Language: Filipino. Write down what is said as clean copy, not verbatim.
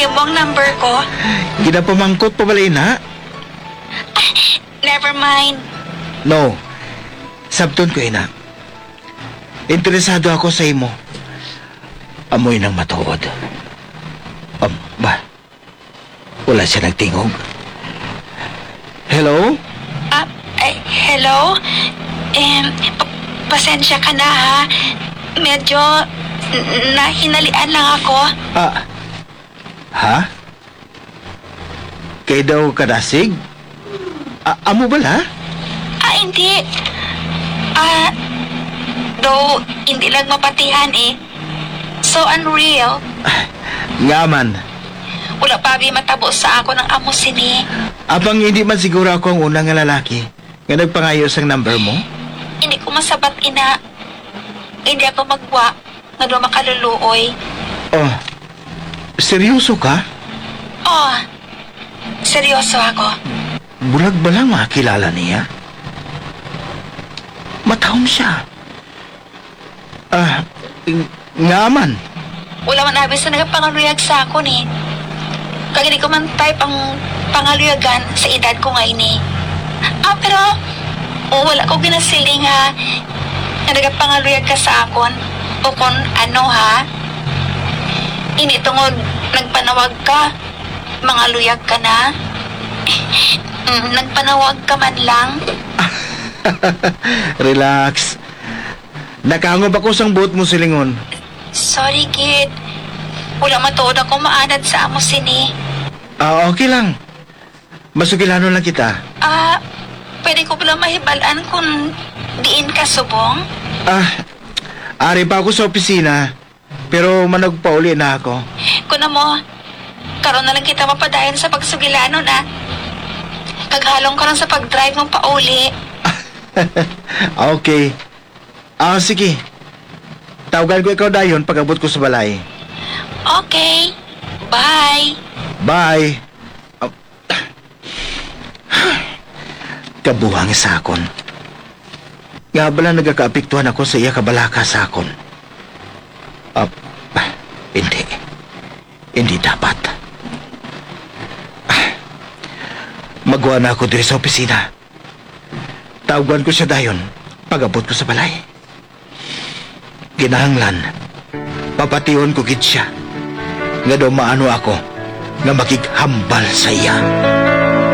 mahimo ang number ko. Ginapamangkot pa balay na? Never mind. No. Sabton ko, ina. Interesado ako sa imo. Amoy ng matuod. Ba? Wala siya nagtingog. Hello? Hello? Pasensya ka na, ha? Medyo nahinalian lang ako. Ha? Kay daw kadasig? Amo bala? Hindi. Though, hindi lang mapatihan eh. So unreal. Ngaman. Wala pa matabo sa ako ng amo sini. Abang hindi man siguro ako ang unang nga lalaki nga nagpangayos ang number mo? Hindi ko masabat, ina. Hindi ako magwa nga doon makaluluoy. Oh, seryoso ka? Oh, seryoso ako. Bulag ba lang makakilala niya? Matahom siya. Ngaman. Wala man abis na nagapangaluyag sa ako ni. Kaya hindi ko man type ang pangaluyagan sa edad ko ngayon ni. Pero wala ko ginasiling ha na nagapangaluyag ka sa akon. O kung ano ha. Hindi tungod nagpanawag ka. Mga luyag ka na. Nagpanawag ka man lang. Relax. Nakangob ako sang buot mo, silingon. Sorry, kid. Wala matuod ako maanad sa amo sini. Okay lang. Masugilano lang kita. Pwede ko pala mahibalaan kung diin ka subong? Ari pa ako sa opisina. Pero managpauli na ako. Kuna mo, karon na lang kita mapadayon sa pagsugilano na. Kaghalong ka lang sa pag-drive mong pauli. Okay. Sige. Tawagan ko ikaw dayon pag abot ko sa balay. Okay. Bye. Bye. Kabuhang sa akon. Nga bala nagkakaapektuhan ako sa iya kabalaka sa akon. Hindi. Hindi dapat. Magawa na ako dito sa opisina. Tawagan ko siya dayon pag abot ko sa balay. Ginahanglan, papation ko gid siya. Nga daw maano ako nga makighambal sa iya.